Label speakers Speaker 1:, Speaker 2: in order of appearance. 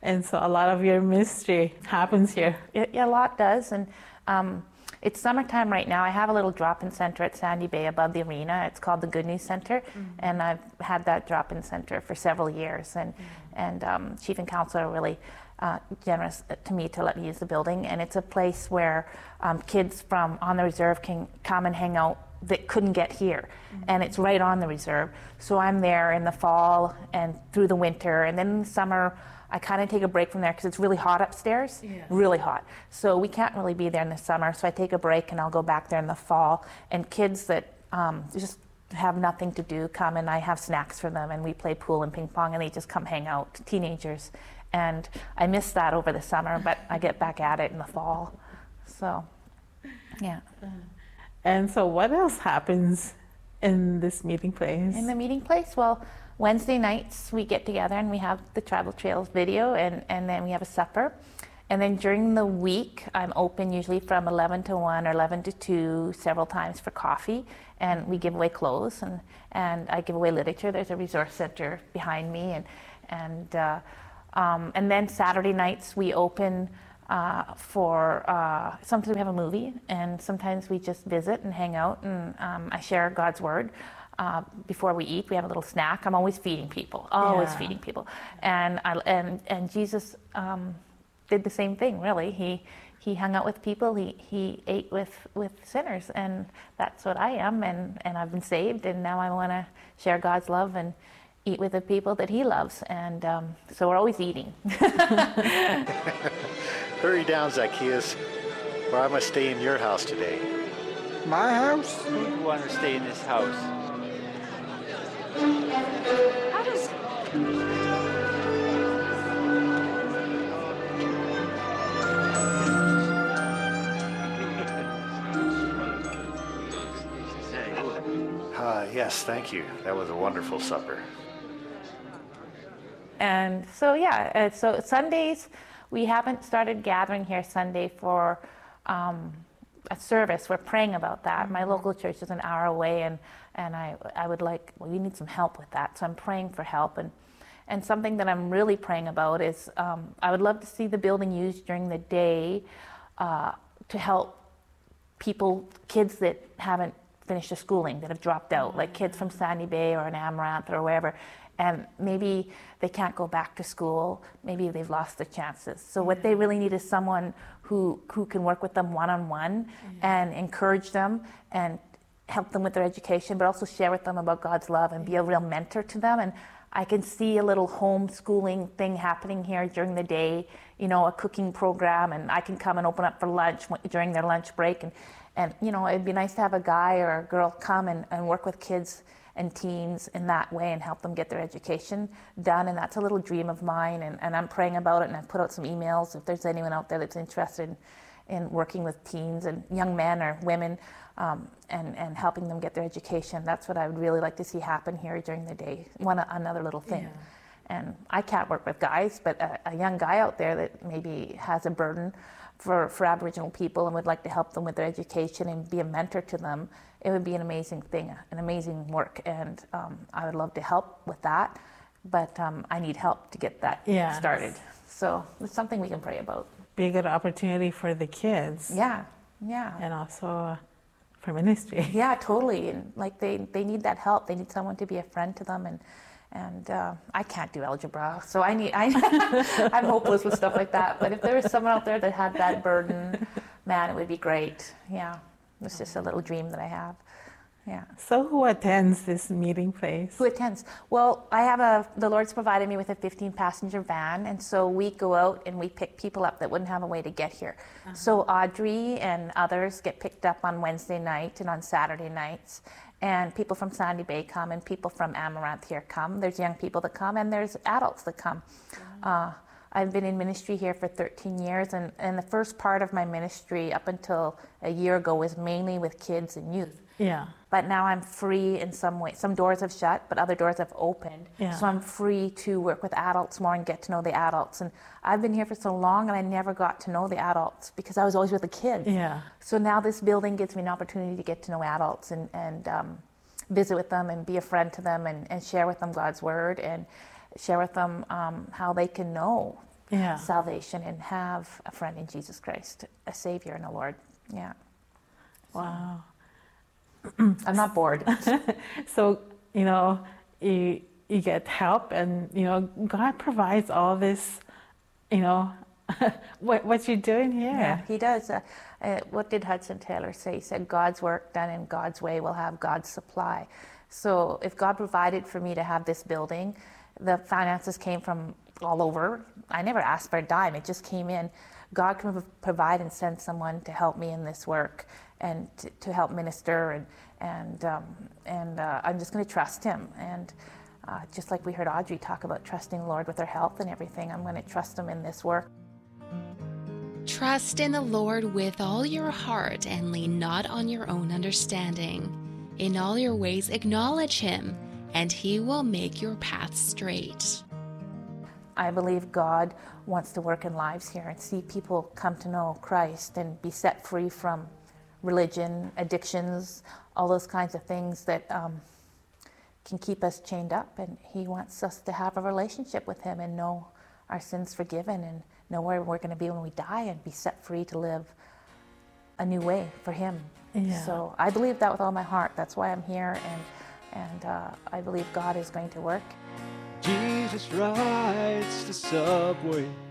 Speaker 1: And so a lot of your ministry happens here.
Speaker 2: Yeah, a lot does. And it's summertime right now. I have a little drop-in center at Sandy Bay above the arena. It's called the Good News Center. And I've had that drop-in center for several years. And Chief and Council are really generous to me to let me use the building. And it's a place where kids from on the reserve can come and hang out that couldn't get here. And it's right on the reserve. So I'm there in the fall and through the winter. And then in the summer, I kind of take a break from there because it's really hot upstairs, really hot. So we can't really be there in the summer. So I take a break and I'll go back there in the fall. And kids that just have nothing to do come, and I have snacks for them, and we play pool and ping pong, and they just come hang out, teenagers. And I miss that over the summer, but I get back at it in the fall. So, yeah.
Speaker 1: And so what else happens in this meeting place?
Speaker 2: In the meeting place? Well, Wednesday nights we get together and we have the Travel Trails video, and then we have a supper. And then during the week, I'm open usually from 11 to 1 or 11 to 2 several times for coffee. And we give away clothes, and I give away literature. There's a resource center behind me. And then Saturday nights we open for, sometimes we have a movie, and sometimes we just visit and hang out, and I share God's Word. Before we eat, we have a little snack. I'm always feeding people, feeding people. And Jesus did the same thing, really. He hung out with people, he ate with sinners, and that's what I am, and I've been saved, and now I want to share God's love and eat with the people that he loves, and so we're always eating.
Speaker 3: Hurry down, Zacchaeus, or I must stay in your house today.
Speaker 4: My house?
Speaker 5: Who want to stay in this house?
Speaker 6: How does...
Speaker 3: Yes, thank you. That was a wonderful supper.
Speaker 2: And so, yeah, so Sundays, we haven't started gathering here Sunday for a service. We're praying about that. My local church is an hour away, and I would like, well, we need some help with that. So I'm praying for help. And something that I'm really praying about is I would love to see the building used during the day to help people, kids that haven't finished their schooling, that have dropped out, like kids from Sandy Bay or in Amaranth or wherever, and maybe they can't go back to school, maybe they've lost their chances. So what they really need is someone who can work with them one-on-one and encourage them and help them with their education, but also share with them about God's love and be a real mentor to them. And I can see a little homeschooling thing happening here during the day, you know, a cooking program, and I can come and open up for lunch during their lunch break. And you know, it'd be nice to have a guy or a girl come and work with kids and teens in that way and help them get their education done. And that's a little dream of mine, and I'm praying about it, and I've put out some emails if there's anyone out there that's interested in working with teens and young men or women and helping them get their education. That's what I would really like to see happen here during the day. Another little thing. Yeah. And I can't work with guys, but a young guy out there that maybe has a burden for Aboriginal people and would like to help them with their education and be a mentor to them, it would be an amazing thing, an amazing work. And I would love to help with that, but I need help to get that started. So it's something we can pray about.
Speaker 1: Be a good opportunity for the kids.
Speaker 2: Yeah.
Speaker 1: And also for ministry.
Speaker 2: Yeah, totally. And like they need that help. They need someone to be a friend to them, and I can't do algebra, so I'm hopeless with stuff like that. But if there was someone out there that had that burden, man, it would be great. Yeah, it's just a little dream that I have. Yeah.
Speaker 1: So who attends this meeting place?
Speaker 2: Who attends? Well, the Lord's provided me with a 15-passenger van, and so we go out and we pick people up that wouldn't have a way to get here. So Audrey and others get picked up on Wednesday night and on Saturday nights. And people from Sandy Bay come, and people from Amaranth here come. There's young people that come, and there's adults that come. I've been in ministry here for 13 years, and the first part of my ministry up until a year ago was mainly with kids and youth.
Speaker 1: Yeah.
Speaker 2: But now I'm free in some way. Some doors have shut, but other doors have opened.
Speaker 1: Yeah.
Speaker 2: So I'm free to work with adults more and get to know the adults. And I've been here for so long, and I never got to know the adults because I was always with the kids.
Speaker 1: Yeah.
Speaker 2: So now this building gives me an opportunity to get to know adults and visit with them and be a friend to them and share with them God's Word and share with them how they can know
Speaker 1: Yeah.
Speaker 2: salvation and have a friend in Jesus Christ, a Savior and a Lord. Yeah.
Speaker 1: Wow.
Speaker 2: I'm not bored.
Speaker 1: So, you get help, and, God provides all this, what you're doing here.
Speaker 2: Yeah, he does. What did Hudson Taylor say? He said, God's work done in God's way will have God's supply. So if God provided for me to have this building, the finances came from all over. I never asked for a dime. It just came in. God can provide and send someone to help me in this work and to help minister. And I'm just going to trust him. And just like we heard Audrey talk about trusting the Lord with her health and everything, I'm going to trust him in this work.
Speaker 6: Trust in the Lord with all your heart and lean not on your own understanding. In all your ways acknowledge him, and he will make your path straight.
Speaker 2: I believe God wants to work in lives here and see people come to know Christ and be set free from religion, addictions, all those kinds of things that can keep us chained up. And he wants us to have a relationship with him and know our sins forgiven and know where we're going to be when we die and be set free to live a new way for him.
Speaker 1: Yeah.
Speaker 2: So I believe that with all my heart. That's why I'm here, and I believe God is going to work.
Speaker 7: Jesus rides the subway